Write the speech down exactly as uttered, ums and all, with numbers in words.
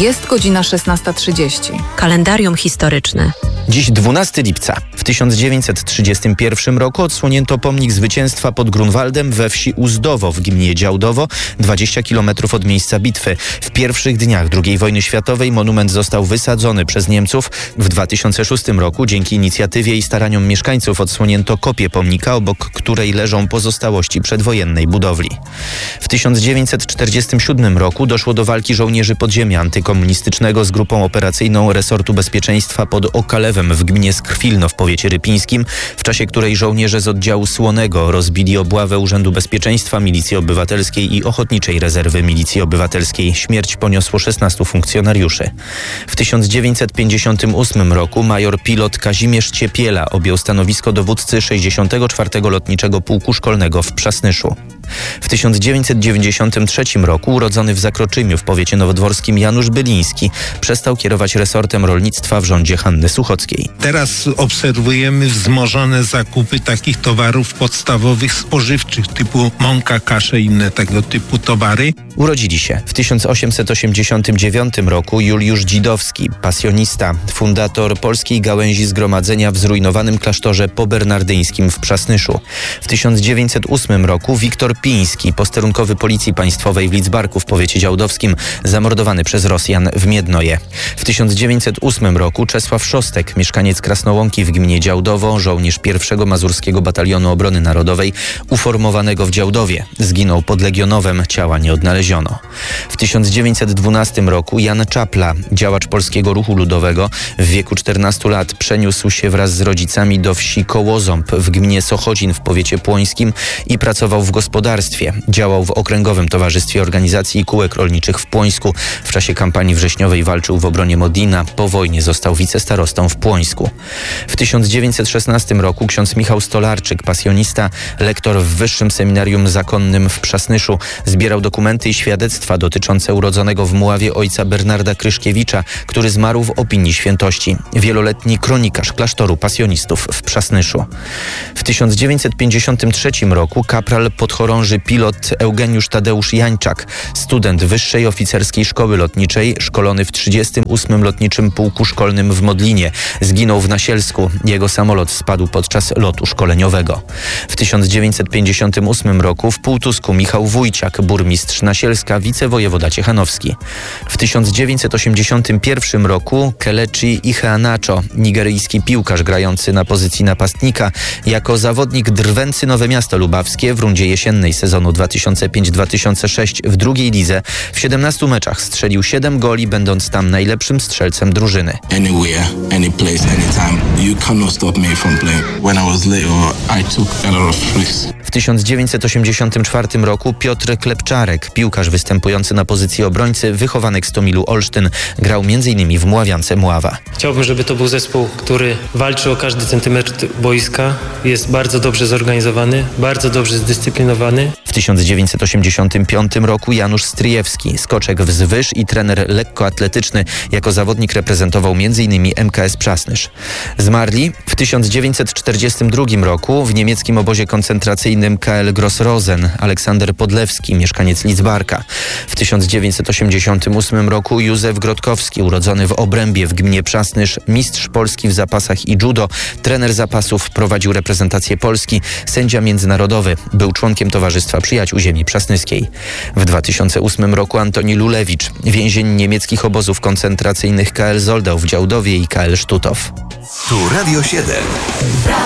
Jest godzina szesnasta trzydzieści. Kalendarium historyczne. Dziś dwunastego lipca. W tysiąc dziewięćset trzydziestym pierwszym roku odsłonięto pomnik zwycięstwa pod Grunwaldem we wsi Uzdowo w gminie Działdowo, dwadzieścia kilometrów od miejsca bitwy. W pierwszych dniach drugiej wojny światowej monument został wysadzony przez Niemców. W dwa tysiące szóstym roku dzięki inicjatywie i staraniom mieszkańców odsłonięto kopię pomnika, obok której leżą pozostałości przedwojennej budowli. W tysiąc dziewięćset czterdziestym siódmym roku doszło do walki żołnierzy podziemia antykomunistycznego z grupą operacyjną Resortu Bezpieczeństwa pod Okalewem w gminie Skrwilno w powiecie rypińskim, w czasie której żołnierze z oddziału Słonego rozbili obławę Urzędu Bezpieczeństwa, Milicji Obywatelskiej i Ochotniczej Rezerwy Milicji Obywatelskiej. Śmierć poniosło szesnastu funkcjonariuszy. W tysiąc dziewięćset pięćdziesiątym ósmym roku major pilot Kazimierz Ciepiela objął stanowisko dowódcy sześćdziesiątego czwartego Lotniczego Pułku Szkolnego w Przasnyszu. W tysiąc dziewięćset dziewięćdziesiątym trzecim roku urodzony w Zakroczymiu w powiecie nowodworskim Janusz Byliński przestał kierować resortem rolnictwa w rządzie Hanny Suchockiej. Teraz obserwujemy wzmożone zakupy takich towarów podstawowych spożywczych typu mąka, kasze i inne tego typu towary. Urodzili się w tysiąc osiemset osiemdziesiątym dziewiątym roku Juliusz Dzidowski, pasjonista, fundator polskiej gałęzi zgromadzenia w zrujnowanym klasztorze pobernardyńskim w Przasnyszu. W tysiąc dziewięćset ósmym roku Wiktor Piński, posterunkowy Policji Państwowej w Lidzbarku w powiecie działdowskim, zamordowany przez Rosjan w Miednoje. W tysiąc dziewięćset ósmym roku Czesław Szostek, mieszkaniec Krasnołąki w gminie Działdowo, żołnierz pierwszego Mazurskiego Batalionu Obrony Narodowej uformowanego w Działdowie. Zginął pod Legionowem, ciała nie odnaleziono. W tysiąc dziewięćset dwunastym roku Jan Czapla, działacz Polskiego Ruchu Ludowego, w wieku czternastu lat przeniósł się wraz z rodzicami do wsi Kołoząb w gminie Sochodzin w powiecie płońskim i pracował w gospodarstwie. Działał w Okręgowym Towarzystwie Organizacji i Kółek Rolniczych w Płońsku. W czasie kampanii wrześniowej walczył w obronie Modlina. Po wojnie został wicestarostą w Płońsku. W tysiąc dziewięćset szesnastym roku ksiądz Michał Stolarczyk, pasjonista, lektor w Wyższym Seminarium Zakonnym w Przasnyszu, zbierał dokumenty i świadectwa dotyczące urodzonego w Muławie ojca Bernarda Kryszkiewicza, który zmarł w opinii świętości. Wieloletni kronikarz klasztoru pasjonistów w Przasnyszu. W tysiąc dziewięćset pięćdziesiątym trzecim roku kapral podchorąży pilot Eugeniusz Tadeusz Jańczak, student Wyższej Oficerskiej Szkoły Lotniczej, szkolony w trzydziestym ósmym Lotniczym Pułku Szkolnym w Modlinie. Zginął w Nasielsku. Jego samolot spadł podczas lotu szkoleniowego. W tysiąc dziewięćset pięćdziesiątym ósmym roku w Półtusku Michał Wójciak, burmistrz Nasielska, wicewojewoda ciechanowski. W tysiąc dziewięćset osiemdziesiątym pierwszym roku Kelechi Iheanacho, nigeryjski piłkarz grający na pozycji napastnika, jako zawodnik Drwęcy Nowe Miasto Lubawskie w rundzie jesiennej sezonu dwa tysiące piąty dwa tysiące szósty w drugiej lidze w siedemnastu meczach strzelił siedem goli, będąc tam najlepszym strzelcem drużyny. Anywhere, any place, anytime. You cannot stop me from playing. When I was little, I took a lot of risks. W tysiąc dziewięćset osiemdziesiątym czwartym roku Piotr Klepczarek, piłkarz występujący na pozycji obrońcy, wychowanek z Tomilu Olsztyn, grał między innymi w Muławiance Mława. Chciałbym, żeby to był zespół, który walczy o każdy centymetr boiska, jest bardzo dobrze zorganizowany, bardzo dobrze zdyscyplinowany. W tysiąc dziewięćset osiemdziesiątym piątym roku Janusz Stryjewski, skoczek w Zwyż i trener lekkoatletyczny, jako zawodnik reprezentował między innymi M K S Przasnysz. Zmarli w tysiąc dziewięćset czterdziestym drugim roku w niemieckim obozie koncentracyjnym K L Gross-Rosen Aleksander Podlewski, mieszkaniec Lidzbarka. W tysiąc dziewięćset osiemdziesiątym ósmym roku Józef Grodkowski, urodzony w Obrębie w gminie Przasnysz, mistrz Polski w zapasach i judo, trener zapasów, prowadził reprezentację Polski, sędzia międzynarodowy, był członkiem Towarzystwa Przyjaciół Ziemi Przasnyskiej. W dwa tysiące ósmym roku Antoni Lulewicz, więzień niemieckich obozów koncentracyjnych K L Zoldau w Działdowie i K L Sztutow. Tu Radio siedem.